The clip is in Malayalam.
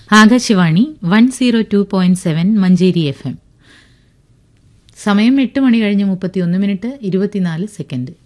ആകാശവാണി 102.7 മഞ്ചേരി FM. സമയം 8 മണി കഴിഞ്ഞ് 31 മിനിറ്റ് 24 സെക്കൻഡ്.